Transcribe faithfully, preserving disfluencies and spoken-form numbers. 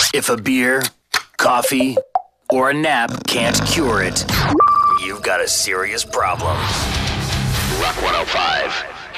If a beer, coffee, or a nap can't cure it, you've got a serious problem. Rock one oh five.